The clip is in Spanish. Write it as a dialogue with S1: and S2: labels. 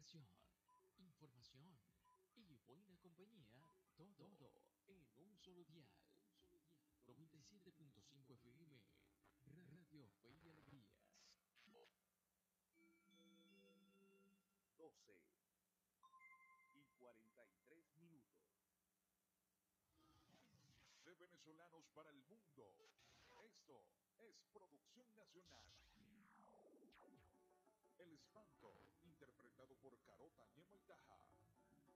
S1: diversión, información y buena compañía, todo en un solo dial. 97.5 FM, Radio Fe y Alegría.
S2: 12:43. De venezolanos para el mundo. Esto es Producción Nacional. El Espanto, interpretado por Carota Ñema y Taja.